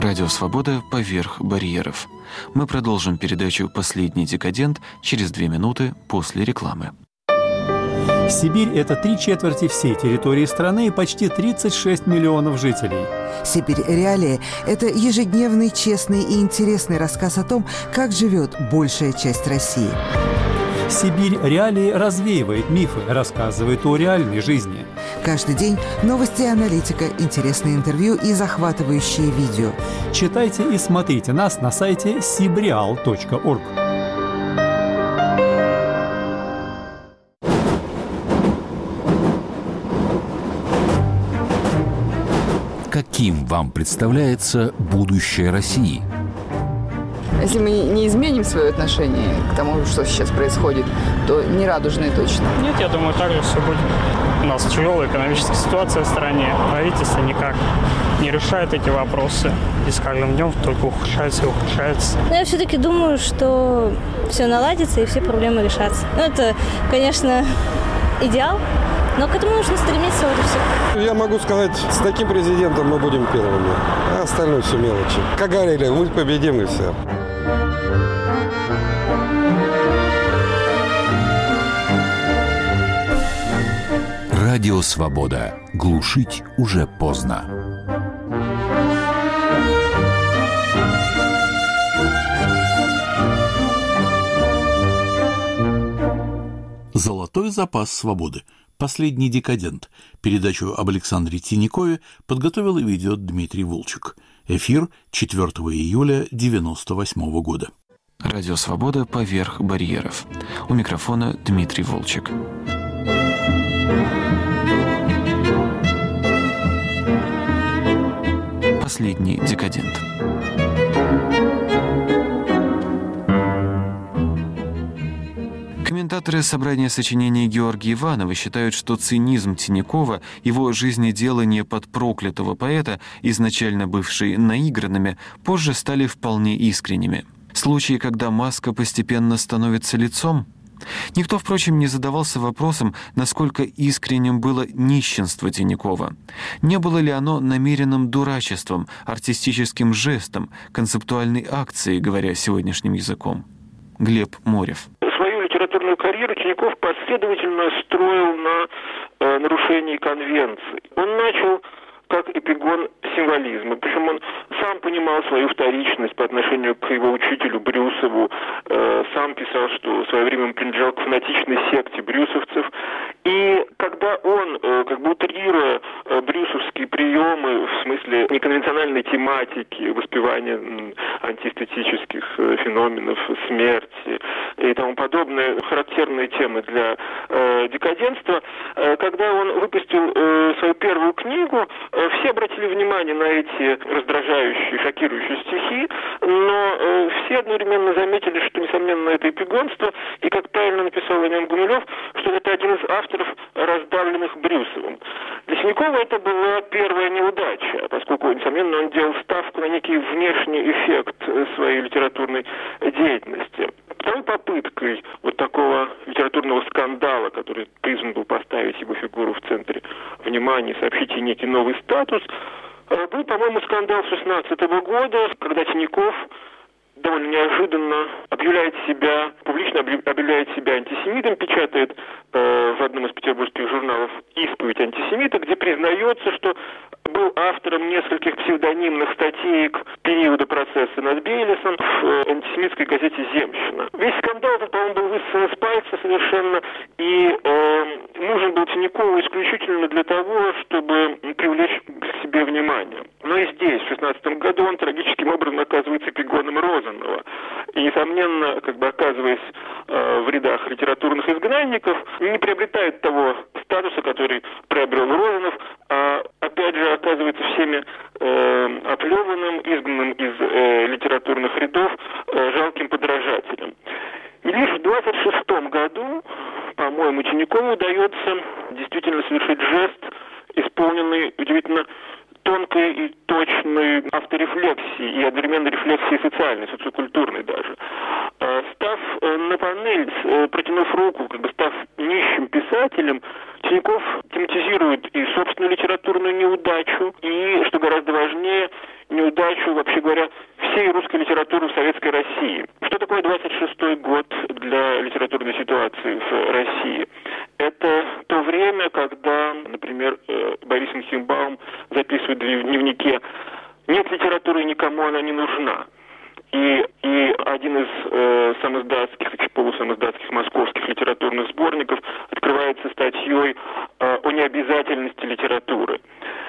Радио «Свобода» поверх барьеров. Мы продолжим передачу «Последний декадент» через 2 минуты после рекламы. Сибирь – это 3/4 всей территории страны и почти 36 миллионов жителей. «Сибирь. Реалии» – это ежедневный, честный и интересный рассказ о том, как живет большая часть России. «Сибирь. Реалии» развеивает мифы, рассказывает о реальной жизни. Каждый день новости и аналитика, интересные интервью и захватывающие видео. Читайте и смотрите нас на сайте sibreal.org. Каким вам представляется будущее России? Если мы не изменим свое отношение к тому, что сейчас происходит, то не радужное точно. Нет, я думаю, так же все будет. У нас тяжелая экономическая ситуация в стране. Правительство никак не решает эти вопросы. И с каждым днем только ухудшается и ухудшается. Но я все-таки думаю, что все наладится и все проблемы решатся. Это, конечно, идеал, но к этому нужно стремиться вот и все. Я могу сказать, с таким президентом мы будем первыми, а остальное все мелочи. Как говорили, мы победим и все. Радио «Свобода». Глушить уже поздно. «Золотой запас свободы. Последний декадент». Передачу об Александре Тиньякове подготовил и ведет Дмитрий Волчек. Эфир 4 июля 1998 года. Радио «Свобода» поверх барьеров. У микрофона Дмитрий Волчек. Последний декадент. Комментаторы собрания сочинений Георгия Иванова считают, что цинизм Тиньякова, его жизнеделание под проклятого поэта, изначально бывшие наигранными, позже стали вполне искренними. Случаи, когда маска постепенно становится лицом? Никто, впрочем, не задавался вопросом, насколько искренним было нищенство Тиньякова. Не было ли оно намеренным дурачеством, артистическим жестом, концептуальной акцией, говоря сегодняшним языком? Глеб Морев. Свою литературную карьеру Тиньяков последовательно строил на нарушении конвенций. Он начал как эпигон символизма. Причем он сам понимал свою вторичность по отношению к его учителю Брюсову, сам писал, что в свое время он принадлежал к фанатичной секте брюсовцев. И когда он, как бы утрируя брюсовские приемы в смысле неконвенциональной тематики, воспевания антиэстетических феноменов, смерти и тому подобное, характерные темы для декадентства, когда он выпустил свою первую книгу, все обратили внимание на эти раздражающие, шокирующие стихи, но все одновременно заметили, что, несомненно, это эпигонство, и, как правильно написал о нем Гумилев, что это один из авторов, раздавленных Брюсовым. Для Тиньякова это была первая неудача, поскольку, несомненно, он делал ставку на некий внешний эффект своей литературной деятельности. Второй попыткой вот такого литературного скандала, который призван был поставить его фигуру в центре внимания, сообщить ей некий новый статус, был, по-моему, скандал 16 года, когда Тиньяков довольно неожиданно публично объявляет себя антисемитом, печатает в одном из петербургских журналов «Исповедь антисемита», где признается, что был автором нескольких псевдонимных статеек периода процесса над Бейлисом в антисемитской газете «Земщина». Весь скандал этот, по-моему, был высосан из пальца совершенно, и нужен был Тиньякову исключительно для того, чтобы привлечь к себе внимание. Но и здесь, в 16 году, он трагическим образом оказывается эпигоном Розанова. И, несомненно, оказываясь в рядах литературных изгнанников, не приобретает того статуса, который приобрел Розанов, а, опять же, оказывается всеми оплеванным, изгнанным из литературных рядов жалким подражателем. И лишь в 26 году, по-моему, Тиньякову удается действительно совершить жест, исполненный удивительно тонкой и точной авторефлексии и одновременно рефлексии социальной, социокультурной даже. Став на панель, протянув руку, став нищим писателем, Тиньяков тематизирует и собственную литературную неудачу, и, что гораздо важнее, неудачу вообще говоря, всей русской литературы в Советской России. Что такое 26-й год для литературной ситуации в России? Это то время, когда, например, Борис Энхенбаум записывает в дневнике: «Нет литературы, никому она не нужна». И один из самоиздатских и полусамоиздатских московских литературных сборников открывается статьей о необязательности литературы.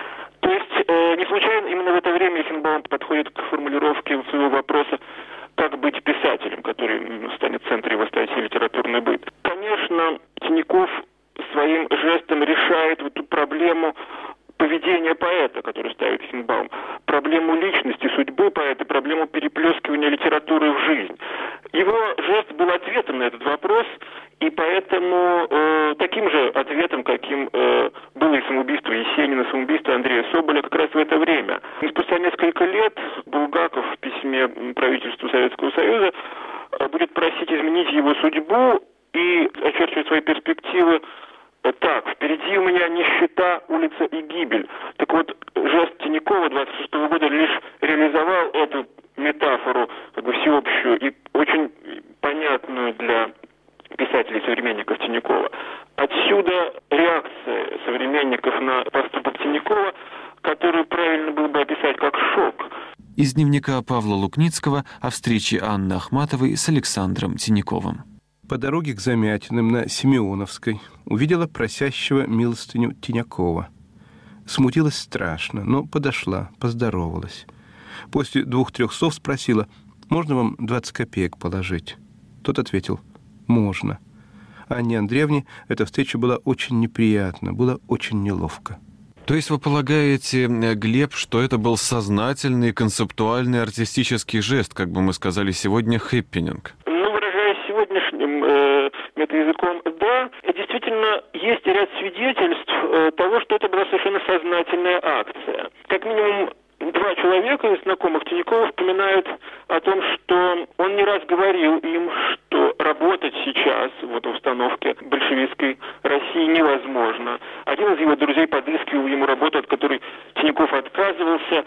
То есть не случайно именно в это время Энхенбаум подходит к формулировке своего вопроса «Как быть писателем?», который станет в центре его статьи «Литературный быт». Конечно, Тиняков своим жестом решает эту проблему поведения поэта, который ставит Энхенбаум, проблему личности, судьбы поэта, проблему переплескивания литературы в жизнь. Его жест был ответом на этот вопрос, и поэтому таким же ответом, каким было и самоубийство Есенина, самоубийство Андрея Соболя, как раз в это время. И спустя несколько лет Булгаков в письме правительству Советского Союза будет просить изменить его судьбу и очерчивать свои перспективы так: «Впереди у меня нищета, улица и гибель». Так вот, жест Тинякова 26-го года лишь реализовал эту метафору, как бы всеобщую и очень понятную для писателей-современников Тинякова. Отсюда реакция современников на поступок Тинякова, которую правильно было бы описать как шок. Из дневника Павла Лукницкого о встрече Анны Ахматовой с Александром Тиняковым. По дороге к Замятиным на Симеоновской увидела просящего милостыню Тинякова. Смутилась страшно, но подошла, поздоровалась. После 2-3 слов спросила: «Можно вам 20 копеек положить?» Тот ответил: «Можно». Анне Андреевне эта встреча была очень неприятна, было очень неловко. То есть вы полагаете, Глеб, что это был сознательный, концептуальный, артистический жест, как бы мы сказали сегодня, хэппининг? Сегодняшним метаязыком, да, действительно есть ряд свидетельств того, что это была совершенно сознательная акция. Как минимум 2 человека из знакомых Тинякова вспоминают о том, что он не раз говорил им, что работать сейчас вот в установке большевистской России невозможно. Один из его друзей подыскивал ему работу, от которой Тиняков отказывался,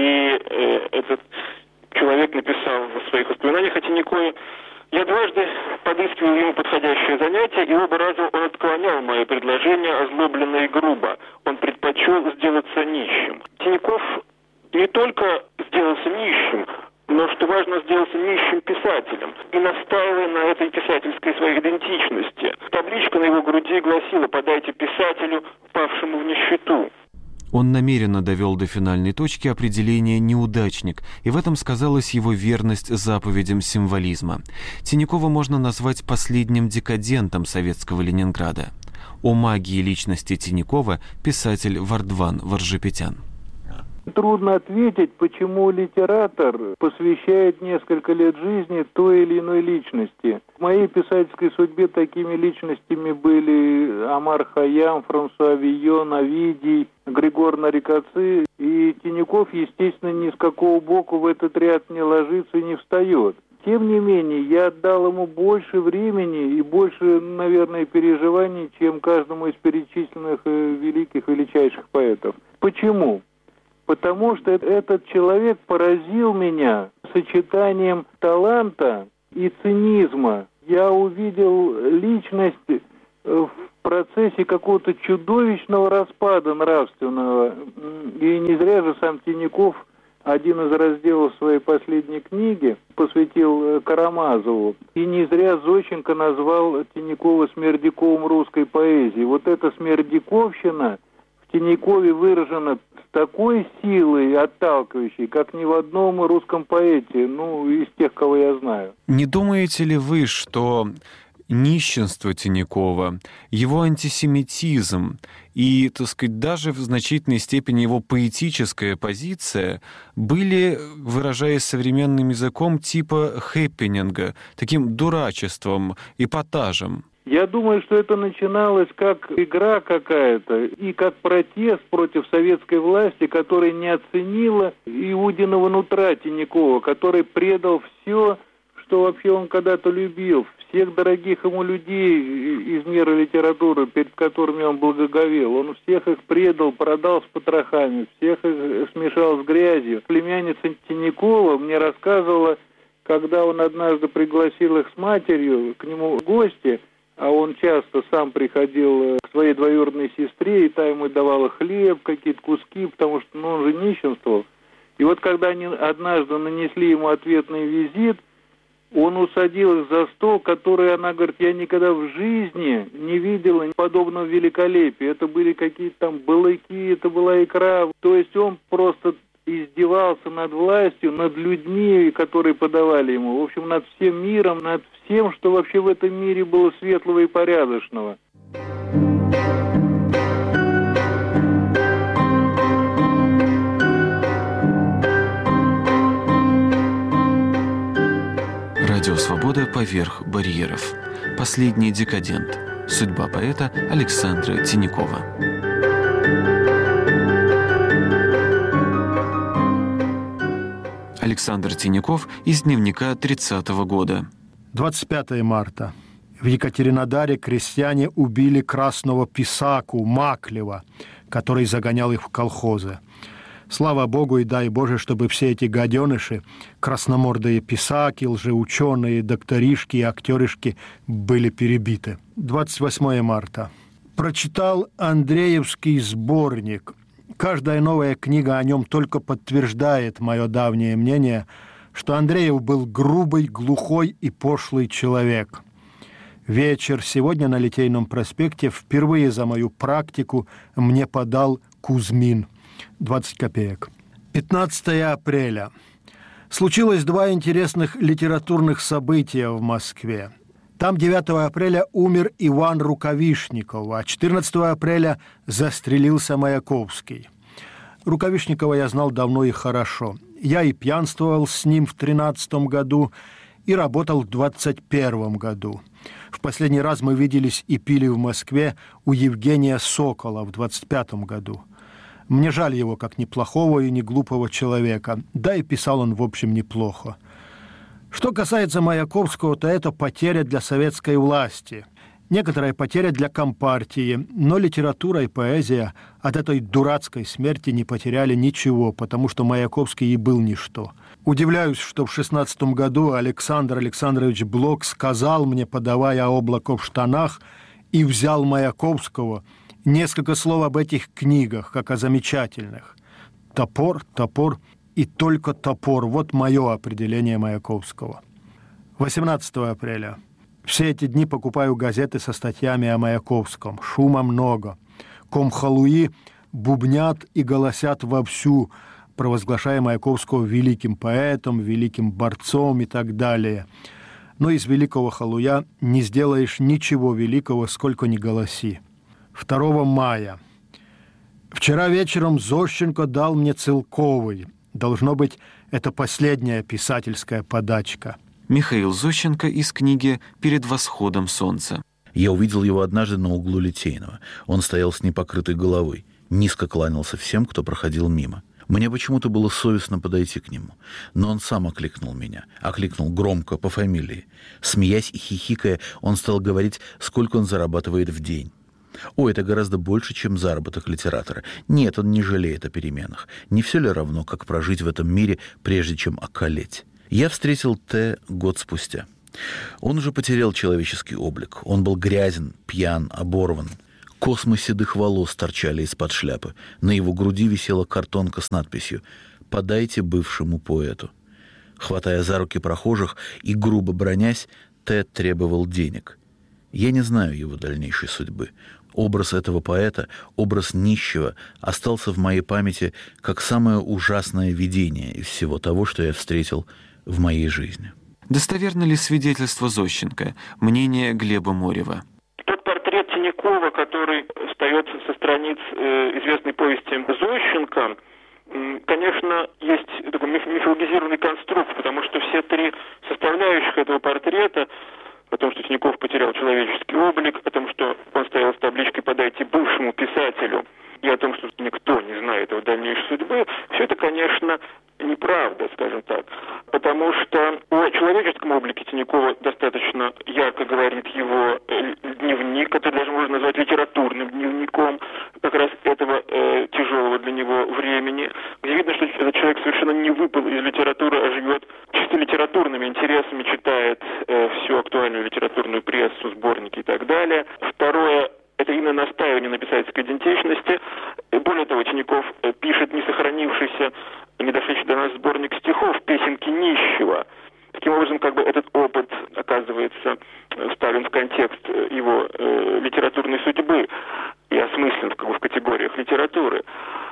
и этот человек написал в своих воспоминаниях о Тинyaкове: «Я дважды подыскивал ему подходящее занятие, и оба раза он отклонял мои предложения озлобленно и грубо. Он предпочел сделаться нищим». Тиняков не только сделался нищим, но, что важно, сделался нищим писателем. И настаивая на этой писательской своей идентичности. Табличка на его груди гласила: «Подайте писателю, павшему в нищету». Он намеренно довел до финальной точки определение «неудачник», и в этом сказалась его верность заповедям символизма. Тинякова можно назвать последним декадентом советского Ленинграда. О магии личности Тинякова писатель Вардван Варжапетян. Трудно ответить, почему литератор посвящает несколько лет жизни той или иной личности. В моей писательской судьбе такими личностями были Омар Хайям, Франсуа Вийон, Овидий, Григор Нарикоци. И Тиняков, естественно, ни с какого боку в этот ряд не ложится и не встает. Тем не менее, я отдал ему больше времени и больше, наверное, переживаний, чем каждому из перечисленных величайших поэтов. Почему? Потому что этот человек поразил меня сочетанием таланта и цинизма. Я увидел личность в процессе какого-то чудовищного распада нравственного. И не зря же сам Тиняков один из разделов своей последней книги посвятил Карамазову. И не зря Зощенко назвал Тинякова Смердяковым русской поэзии. Вот эта смердяковщина в Тиньякове выражена с такой силой отталкивающей, как ни в одном русском поэте, из тех, кого я знаю. Не думаете ли вы, что нищенство Тинякова, его антисемитизм и, так сказать, даже в значительной степени его поэтическая позиция были, выражаясь современным языком, типа хэппининга, таким дурачеством, эпатажем? Я думаю, что это начиналось как игра какая-то и как протест против советской власти, которая не оценила Иудиного нутра Тинякова, который предал все, что вообще он когда-то любил, всех дорогих ему людей из мира литературы, перед которыми он благоговел. Он всех их предал, продал с потрохами, всех их смешал с грязью. Племянница Тинякова мне рассказывала, когда он однажды пригласил их с матерью к нему в гости, а он часто сам приходил к своей двоюродной сестре, и та ему давала хлеб, какие-то куски, потому что он же нищенствовал. И вот когда они однажды нанесли ему ответный визит, он усадил их за стол, который, она говорит, я никогда в жизни не видела подобного великолепия. Это были какие-то там балыки, это была икра. То есть он просто издевался над властью, над людьми, которые подавали ему. В общем, над всем миром, над всем, что вообще в этом мире было светлого и порядочного. Радио «Свобода» поверх барьеров. Последний декадент. Судьба поэта Александра Тинякова. Александр Тиняков из дневника 30-го года. 25 марта. В Екатеринодаре крестьяне убили красного писаку Маклева, который загонял их в колхозы. Слава Богу и дай Боже, чтобы все эти гаденыши, красномордые писаки, лжеученые, докторишки и актеришки были перебиты. 28 марта. Прочитал Андреевский сборник. Каждая новая книга о нем только подтверждает мое давнее мнение, что Андреев был грубый, глухой и пошлый человек. Вечер сегодня на Литейном проспекте впервые за мою практику мне подал Кузьмин. 20 копеек. 15 апреля. Случилось два интересных литературных события в Москве. Там 9 апреля умер Иван Рукавишников, а 14 апреля застрелился Маяковский. Рукавишникова я знал давно и хорошо. Я и пьянствовал с ним в 13 году, и работал в 21 году. В последний раз мы виделись и пили в Москве у Евгения Сокола в 25 году. Мне жаль его как неплохого и не глупого человека, да и писал он, в общем, неплохо. Что касается Маяковского, то это потеря для советской власти, некоторая потеря для Компартии, но литература и поэзия от этой дурацкой смерти не потеряли ничего, потому что Маяковский и был ничто. Удивляюсь, что в 16 году Александр Александрович Блок сказал мне, подавая облако в штанах, и взял Маяковского. Несколько слов об этих книгах, как о замечательных. Топор, топор и только топор. Вот мое определение Маяковского. 18 апреля. Все эти дни покупаю газеты со статьями о Маяковском. Шума много. Комхалуи бубнят и голосят вовсю, провозглашая Маяковского великим поэтом, великим борцом и так далее. Но из великого халуя не сделаешь ничего великого, сколько ни голоси. 2 мая. Вчера вечером Зощенко дал мне целковый. Должно быть, это последняя писательская подачка. Михаил Зощенко из книги «Перед восходом солнца». Я увидел его однажды на углу Литейного. Он стоял с непокрытой головой, низко кланялся всем, кто проходил мимо. Мне почему-то было совестно подойти к нему, но он сам окликнул меня, окликнул громко, по фамилии. Смеясь и хихикая, он стал говорить, сколько он зарабатывает в день. О, это гораздо больше, чем заработок литератора. Нет, он не жалеет о переменах. Не все ли равно, как прожить в этом мире, прежде чем околеть? Я встретил Т. год спустя. Он уже потерял человеческий облик. Он был грязен, пьян, оборван. Космы седых волос торчали из-под шляпы. На его груди висела картонка с надписью «Подайте бывшему поэту». Хватая за руки прохожих и грубо бранясь, Т. требовал денег. Я не знаю его дальнейшей судьбы. Образ этого поэта, образ нищего, остался в моей памяти как самое ужасное видение из всего того, что я встретил в моей жизни. Достоверно ли свидетельство Зощенко, мнение Глеба Морева? Тот портрет Тинякова, который остается со страниц известной повести Зощенко, конечно, есть такой мифологизированный конструкт, потому что все три составляющих этого портрета, о том, что Тиняков потерял человеческий облик, о том, что он стоял с табличкой «Подайте бывшему писателю», и о том, что никто не знает его дальнейшей судьбы, все это, конечно, неправда, скажем так. потому что о человеческом облике Тинякова достаточно ярко говорит его дневник, который даже можно назвать литературным дневником как раз этого тяжелого для него времени, где видно, что этот человек совершенно не выпал из литературы, а живет чисто литературными интересами, читает всю актуальную литературную прессу, сборники и так далее. Второе, это именно настаивание на писательской идентичности. Более того, Тиняков пишет не сохранившийся, не дошедший до нас сборник стихов «Песенки нищего». Таким образом, как бы этот опыт оказывается вставлен в контекст его литературной судьбы и осмыслен в категориях литературы.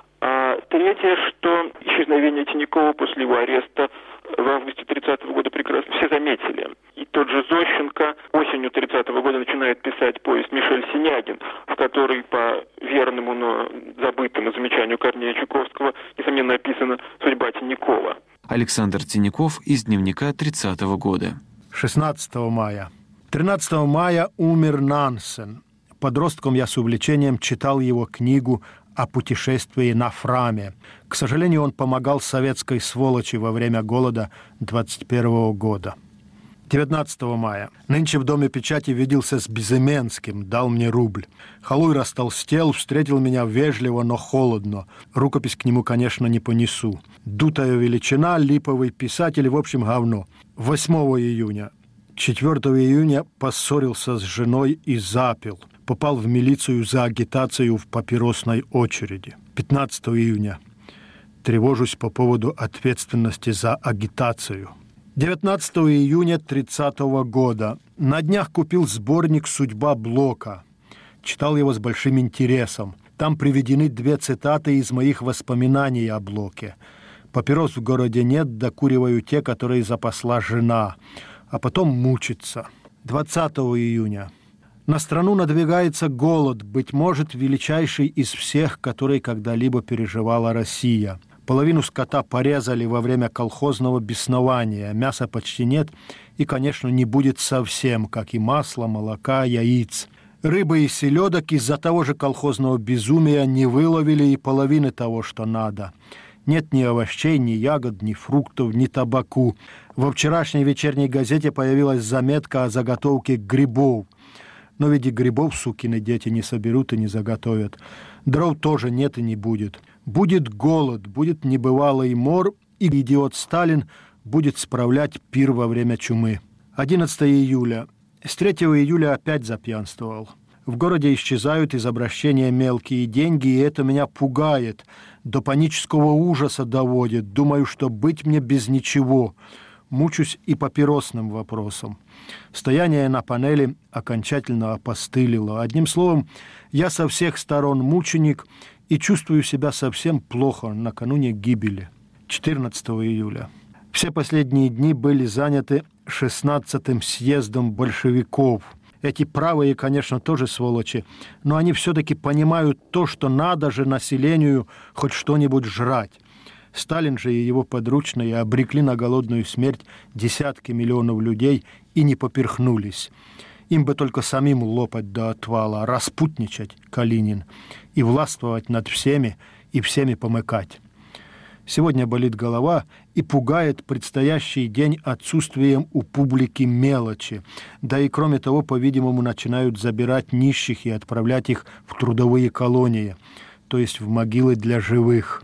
А третье, что исчезновение Тинякова после его ареста в августе 30-го года прекрасно все заметили. И тот же Зощенко осенью 30-го года начинает писать повесть «Мишель Синягин», в которой по верному, но забытому замечанию Корнея Чуковского, несомненно, описана судьба Тинякова. Александр Тиняков из дневника 30-го года. 16 мая. 13 мая умер Нансен. Подростком я с увлечением читал его книгу о путешествии на Фраме. К сожалению, он помогал советской сволочи во время голода 21 года. 19 мая. Нынче в Доме печати виделся с Безыменским, дал мне рубль. Халуй растолстел, встретил меня вежливо, но холодно. Рукопись к нему, конечно, не понесу. Дутая величина, липовый писатель, в общем, говно. 8 июня. 4 июня поссорился с женой и запил. Попал в милицию за агитацию в папиросной очереди. 15 июня. Тревожусь по поводу ответственности за агитацию. 19 июня 30 года. На днях купил сборник «Судьба Блока». Читал его с большим интересом. Там приведены 2 цитаты из моих воспоминаний о Блоке. «Папирос в городе нет, докуриваю те, которые запасла жена». А потом мучиться. 20 июня. На страну надвигается голод, быть может, величайший из всех, который когда-либо переживала Россия. Половину скота порезали во время колхозного беснования, мяса почти нет и, конечно, не будет совсем, как и масла, молока, яиц. Рыбы и селедок из-за того же колхозного безумия не выловили и половины того, что надо. Нет ни овощей, ни ягод, ни фруктов, ни табаку. Во вчерашней вечерней газете появилась заметка о заготовке грибов. Но ведь и грибов сукины дети не соберут и не заготовят. Дров тоже нет и не будет. Будет голод, будет небывалый мор, и идиот Сталин будет справлять пир во время чумы. 11 июля. С 3 июля опять запьянствовал. В городе исчезают из обращения мелкие деньги, и это меня пугает, до панического ужаса доводит. Думаю, что быть мне без ничего. Мучусь и папиросным вопросом. Стояние на панели окончательно опостылило. Одним словом, я со всех сторон мученик и чувствую себя совсем плохо накануне гибели. 14 июля. Все последние дни были заняты 16-м съездом большевиков. Эти правые, конечно, тоже сволочи, но они все-таки понимают то, что надо же населению хоть что-нибудь жрать. Сталин же и его подручные обрекли на голодную смерть десятки миллионов людей и не поперхнулись. Им бы только самим лопать до отвала, распутничать, Калинин, и властвовать над всеми и всеми помыкать. Сегодня болит голова и пугает предстоящий день отсутствием у публики мелочи. Да и кроме того, по-видимому, начинают забирать нищих и отправлять их в трудовые колонии, то есть в могилы для живых.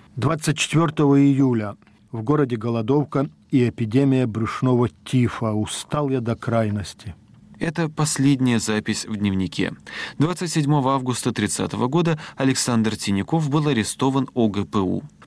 24 июля. В городе голодовка и эпидемия брюшного тифа. Устал я до крайности. Это последняя запись в дневнике. 27 августа 30 года Александр Тиняков был арестован ОГПУ.